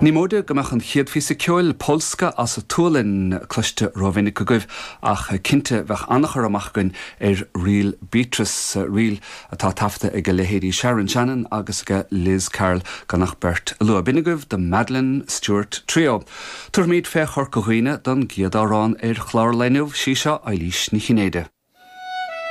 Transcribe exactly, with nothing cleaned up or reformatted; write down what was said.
Ní móide gomach an chiad fi sa ceol Polska as a túlin cluiste rovinnig go goibh ach cinnte bheith annachar amachgan ar riil Beatrice riil atá tafta ag go lehéirí Sharon Shannon agus go Liz Carroll ganach Bert Lua Binnigov de Madeleine Stewart Trio. Tur míad fé chor go chuoine don giad árán ar chlár leineh síse eilís ní chinéide.